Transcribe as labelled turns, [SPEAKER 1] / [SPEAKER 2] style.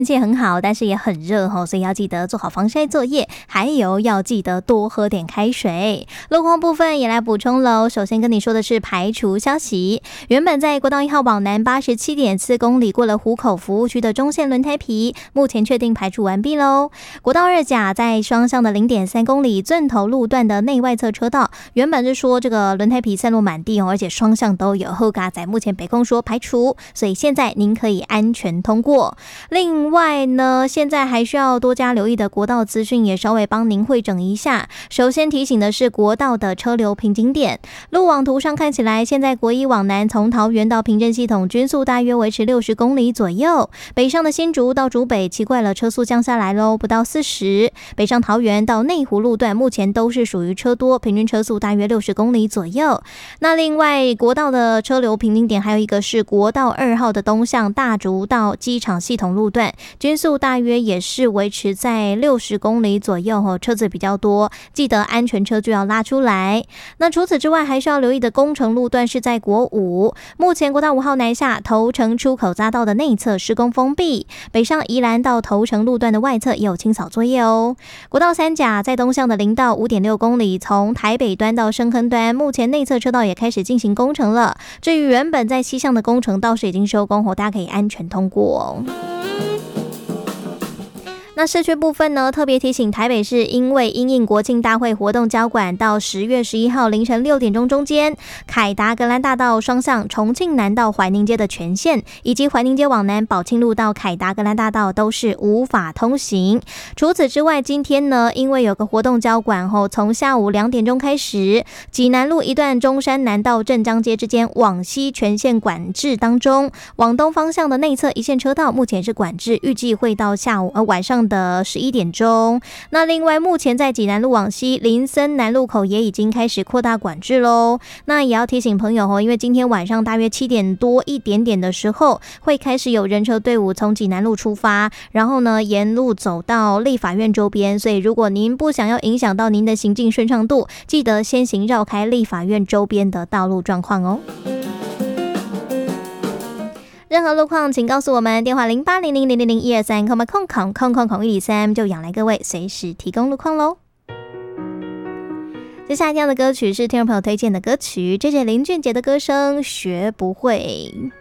[SPEAKER 1] 天气很好，但是也很热吼，所以要记得做好防晒作业，还有要记得多喝点开水。路况部分也来补充喽。首先跟你说的是排除消息，原本在国道1号往南87.4公里过了湖口服务区的中线轮胎皮，目前确定排除完毕喽。国道2甲在双向的0.3公里圳头路段的内外侧车道，原本是说这个轮胎皮散落满地哦，而且双向都有后嘎仔，目前北控说排除，所以现在您可以安全通过。另外呢，现在还需要多加留意的国道资讯也稍微帮您汇整一下。首先提醒的是国道的车流瓶颈点，路网图上看起来，现在国一往南从桃园到平镇系统均速大约维持60公里左右，北上的新竹到竹北奇怪了，车速降下来喽，不到40。北上桃园到内湖路段目前都是属于车多，平均车速大约60公里左右。那另外国道的车流瓶颈点还有一个是国道2号的东向大竹到机场系统路段，均速大约也是维持在60公里左右哦，车子比较多，记得安全车就要拉出来。那除此之外，还需要留意的工程路段是在国5，目前国道5号南下头城出口匝道的内侧施工封闭，北上宜兰到头城路段的外侧也有清扫作业哦。国道3甲在东向的0到5.6公里，从台北端到深坑端，目前内侧车道也开始进行工程了。至于原本在西向的工程倒是已经收工后，大家可以安全通过哦。那市区部分呢，特别提醒台北市，因为因应国庆大会活动交管，到10月11号凌晨6点钟中间，凯达格兰大道双向重庆南到怀宁街的全线，以及怀宁街往南宝庆路到凯达格兰大道都是无法通行。除此之外，今天呢，因为有个活动交管后，从下午2点钟开始，济南路一段中山南到镇江街之间往西全线管制当中，往东方向的内侧一线车道目前是管制，预计会到晚上的11点钟。那另外，目前在济南路往西林森南路口也已经开始扩大管制喽。那也要提醒朋友哦，因为今天晚上大约7点多一点点的时候，会开始有人车队伍从济南路出发，然后呢沿路走到立法院周边，所以如果您不想要影响到您的行进顺畅度，记得先行绕开立法院周边的道路状况哦。任何路况请告诉我们，电话0800000123，空103就养来各位随时提供路况咯。接下来听到的歌曲是听众朋友推荐的歌曲，这是林俊杰的歌声学不会。